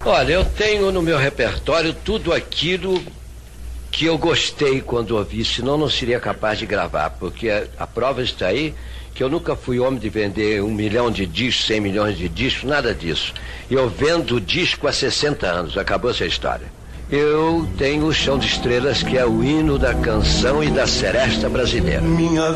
Olha, eu tenho no meu repertório tudo aquilo que eu gostei quando ouvi, senão não seria capaz de gravar, porque a prova está aí, que eu nunca fui homem de vender 1 milhão de discos, 100 milhões de discos, nada disso. Eu vendo disco há 60 anos, acabou essa história. Eu tenho o Chão de Estrelas, que é o hino da canção e da seresta brasileira.